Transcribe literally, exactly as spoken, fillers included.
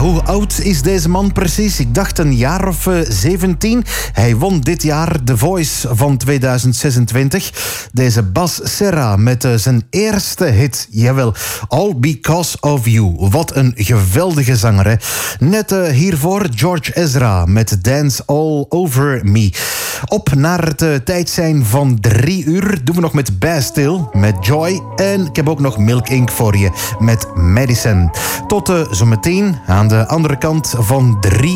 hoe oud is deze man precies? Ik dacht een jaar of uh, zeventien. Hij won dit jaar The Voice van tweeduizend zesentwintig. Deze Bas Serra met uh, zijn eerste hit. Jawel, All Because of You. Wat een geweldige zanger, hè? Net uh, hiervoor George Ezra met Dance All Over Me. Op naar het uh, tijd zijn van drie uur. Doen we nog met Bastille, met Joy. En ik heb ook nog Milk Inc voor je met Medicine. Tot uh, zometeen aan de andere kant van drie